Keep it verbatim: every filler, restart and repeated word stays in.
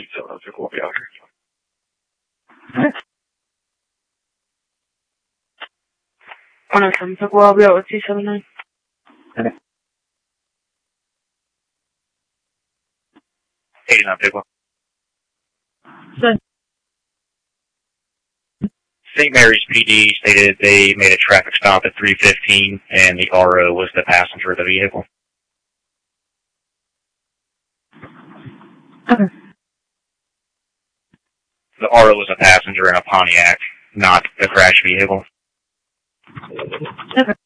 So that's what we'll be out here. one oh seven, so we'll be out with two seven nine. Okay. eighty-nine, big one. Good. Saint Mary's P D stated they made a traffic stop at three fifteen, and the R O was the passenger of the vehicle. Okay. The R O was a passenger in a Pontiac, not the crash vehicle. Okay.